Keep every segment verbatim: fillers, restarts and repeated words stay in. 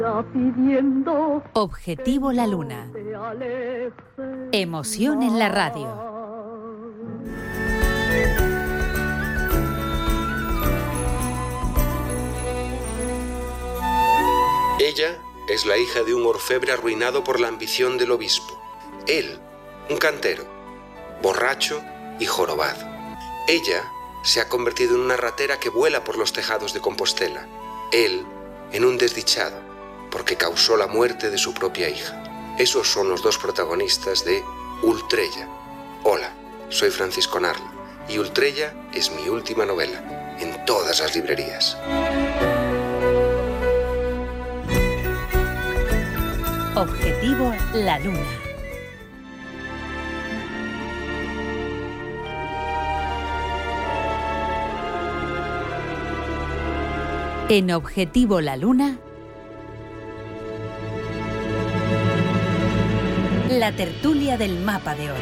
Objetivo La Luna. Emoción en la radio. Ella es la hija de un orfebre arruinado por la ambición del obispo. Él, un cantero, borracho y jorobado. Ella se ha convertido en una ratera que vuela por los tejados de Compostela. Él, en un desdichado, porque causó la muerte de su propia hija. Esos son los dos protagonistas de Ultrella. Hola, soy Francisco Narlo y Ultrella es mi última novela, en todas las librerías. Objetivo La Luna. En Objetivo La Luna, la tertulia del Mapa de Oro.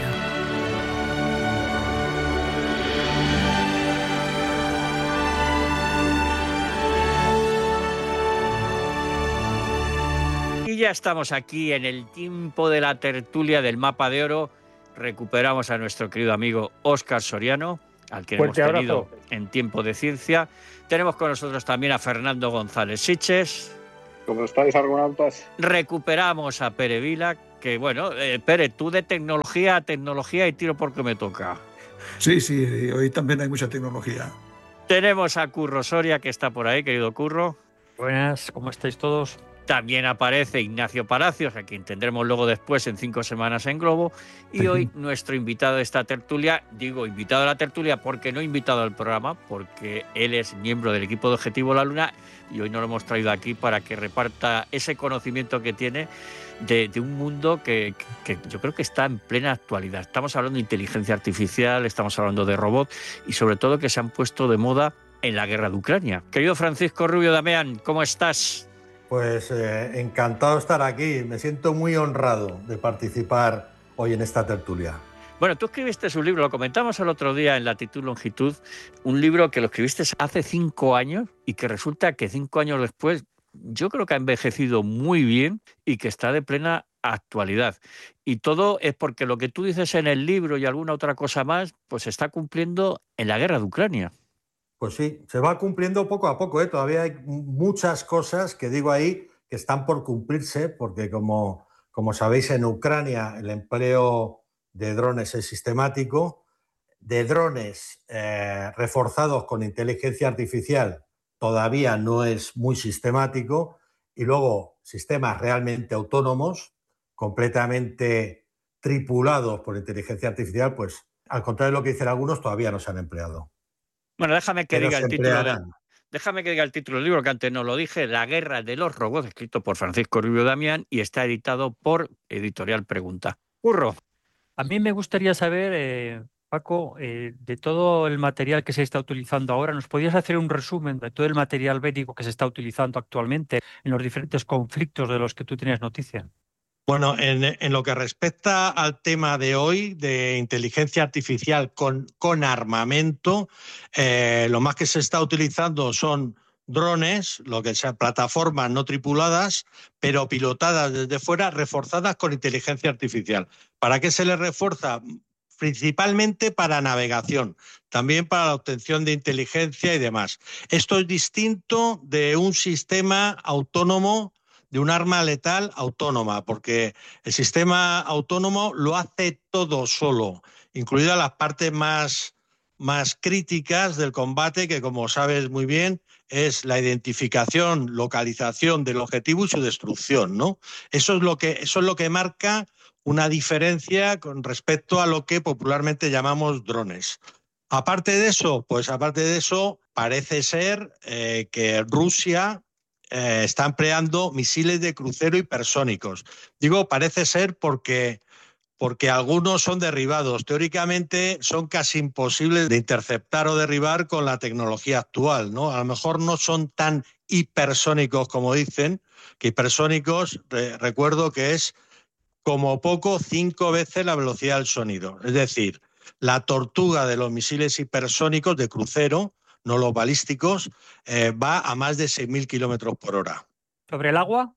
Y ya estamos aquí en el tiempo de la tertulia del Mapa de Oro. Recuperamos a nuestro querido amigo Óscar Soriano, al que hemos tenido en Tiempo de Ciencia. Tenemos con nosotros también a Fernando González Siches. ¿Cómo estáis, argonautas? Recuperamos a Pere Vila, que bueno, eh, Pere, tú de tecnología a tecnología y tiro porque me toca. Sí, sí, hoy también hay mucha tecnología. Tenemos a Curro Soria, que está por ahí, querido Curro. Buenas, ¿cómo estáis todos? También aparece Ignacio Palacios, a quien tendremos luego después en Cinco Semanas en Globo. Y hoy nuestro invitado de esta tertulia, digo invitado a la tertulia porque no invitado al programa, porque él es miembro del equipo de Objetivo La Luna y hoy nos lo hemos traído aquí para que reparta ese conocimiento que tiene de, de un mundo que, que yo creo que está en plena actualidad. Estamos hablando de inteligencia artificial, estamos hablando de robots y sobre todo que se han puesto de moda en la guerra de Ucrania. Querido Francisco Rubio Damián, ¿cómo estás? Pues eh, encantado de estar aquí. Me siento muy honrado de participar hoy en esta tertulia. Bueno, tú escribiste un libro, lo comentamos el otro día en Latitud Longitud, un libro que lo escribiste hace cinco años y que resulta que cinco años después yo creo que ha envejecido muy bien y que está de plena actualidad. Y todo es porque lo que tú dices en el libro y alguna otra cosa más, pues se está cumpliendo en la guerra de Ucrania. Pues sí, se va cumpliendo poco a poco, ¿eh? Todavía hay muchas cosas que digo ahí que están por cumplirse, porque como, como sabéis, en Ucrania el empleo de drones es sistemático, de drones eh, reforzados con inteligencia artificial todavía no es muy sistemático, y luego sistemas realmente autónomos, completamente tripulados por inteligencia artificial, pues al contrario de lo que dicen algunos, todavía no se han empleado. Bueno, déjame que diga el título del, déjame que diga el título del libro, que antes no lo dije, La guerra de los robots, escrito por Francisco Rubio Damián y está editado por Editorial Pregunta. Curro. A mí me gustaría saber, eh, Paco, eh, de todo el material que se está utilizando ahora, ¿nos podrías hacer un resumen de todo el material bélico que se está utilizando actualmente en los diferentes conflictos de los que tú tienes noticia? Bueno, en, en lo que respecta al tema de hoy, de inteligencia artificial con, con armamento, eh, lo más que se está utilizando son drones, lo que sea plataformas no tripuladas, pero pilotadas desde fuera, reforzadas con inteligencia artificial. ¿Para qué se les refuerza? Principalmente para navegación, también para la obtención de inteligencia y demás. Esto es distinto de un sistema autónomo, de un arma letal autónoma, porque el sistema autónomo lo hace todo solo, incluidas las partes más, más críticas del combate, que como sabes muy bien, es la identificación, localización del objetivo y su destrucción, ¿no? Eso es lo que, eso es lo que marca una diferencia con respecto a lo que popularmente llamamos drones. Aparte de eso, pues aparte de eso, parece ser eh, que Rusia Eh, está empleando misiles de crucero hipersónicos. Digo, parece ser porque, porque algunos son derribados. Teóricamente son casi imposibles de interceptar o derribar con la tecnología actual, ¿no? A lo mejor no son tan hipersónicos como dicen, que hipersónicos, eh, recuerdo que es como poco cinco veces la velocidad del sonido. Es decir, la tortuga de los misiles hipersónicos de crucero, no los balísticos, eh, va a más de seis mil kilómetros por hora. ¿Sobre el agua?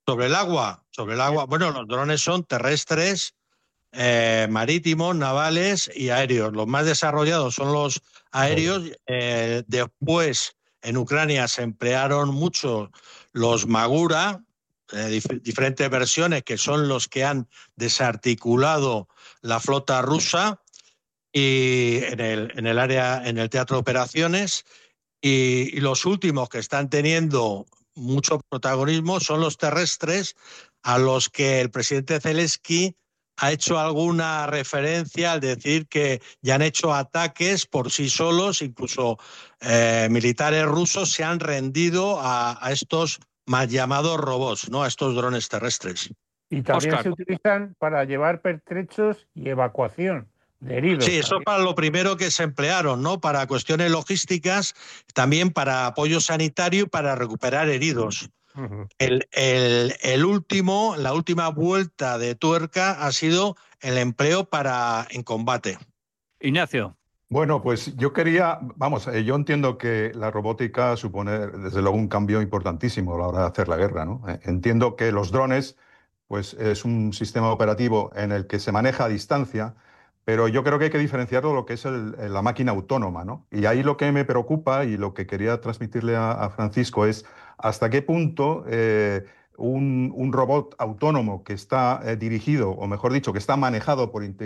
Sobre el agua, sobre el agua. Bueno, los drones son terrestres, eh, marítimos, navales y aéreos. Los más desarrollados son los aéreos. Eh, después, en Ucrania se emplearon mucho los Magura, eh, dif diferentes versiones que son los que han desarticulado la flota rusa y en el, en el área, en el teatro de operaciones. Y, y los últimos que están teniendo mucho protagonismo son los terrestres, a los que el presidente Zelensky ha hecho alguna referencia al decir que ya han hecho ataques por sí solos, incluso eh, militares rusos se han rendido a, a estos mal llamados robots, ¿no? A estos drones terrestres. Y también Óscar. se utilizan para llevar pertrechos y evacuación de heridos. Sí, eso para lo primero que se emplearon, ¿no? Para cuestiones logísticas, también para apoyo sanitario y para recuperar heridos. Uh-huh. El, el, el último, la última vuelta de tuerca ha sido el empleo para en combate. Ignacio. Bueno, pues yo quería, vamos, eh, yo entiendo que la robótica supone desde luego un cambio importantísimo a la hora de hacer la guerra, ¿no? Eh, entiendo que los drones, pues es un sistema operativo en el que se maneja a distancia, pero yo creo que hay que diferenciarlo de lo que es el, la máquina autónoma, ¿no? Y ahí lo que me preocupa y lo que quería transmitirle a, a Francisco es hasta qué punto eh, un, un robot autónomo que está eh, dirigido, o mejor dicho, que está manejado por inteligencia